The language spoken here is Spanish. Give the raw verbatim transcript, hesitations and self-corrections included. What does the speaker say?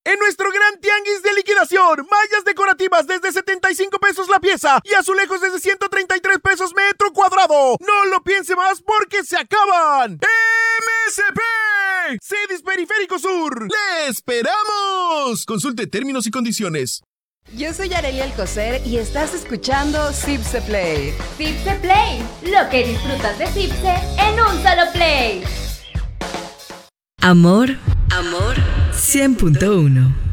En nuestro gran tianguis de liquidación, mallas decorativas desde setenta y cinco pesos la pieza y azulejos desde ciento treinta y tres pesos metro cuadrado. No lo piense más porque se acaban. ¡M S P! Cedis Periférico Sur. ¡Le esperamos! Consulte términos y condiciones. Yo soy Arely Alcocer y estás escuchando Cipse Play. Cipse Play, lo que disfrutas de Cipse en un solo play. Amor, amor, cien punto uno.